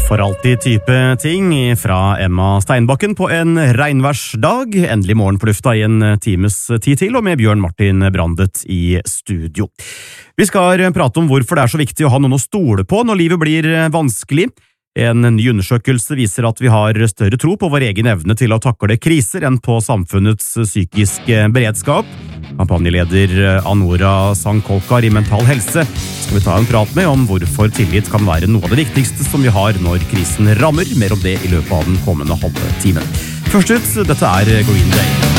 For alltid type ting fra Emma Steinbakken på en regnværsdag. Endelig morgen på lufta i en times tid til, og med Bjørn Martin Brandet i studio. Vi skal prate om hvorfor det er så viktig å ha noen å stole på når livet blir vanskelig. En ny undersøkelse viser at vi har større tro på vår egen evne til å takle kriser enn på samfunnets psykiske beredskap. Kampanjeleder Anora Sankolkar i Mental Helse skal vi ta en prat med om hvorfor tillit kan være noe av det viktigste som vi har når krisen rammer. Mer om det i løpet av den kommende halve timen. Først ut, dette er Green Day.